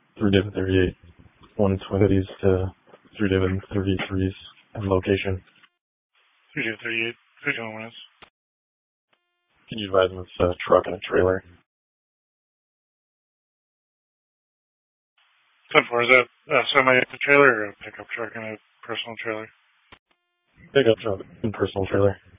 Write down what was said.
3 David 38, one Twin Cities to 3 David 33's and location. 3 David 38, 51 minutes. Can you advise them it's a truck and a trailer? 10-4, is that a semi-trailer or a pickup truck and a personal trailer? Pickup truck and personal trailer.